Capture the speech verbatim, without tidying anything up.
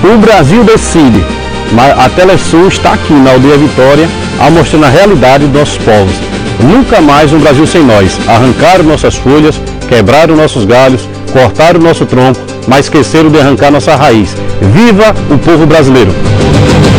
O Brasil decide, mas a Telesul está aqui na Aldeia Vitória, mostrando a realidade dos nossos povos. Nunca mais um Brasil sem nós. Arrancaram nossas folhas, quebraram nossos galhos, cortaram nosso tronco, mas esqueceram de arrancar nossa raiz. Viva o povo brasileiro!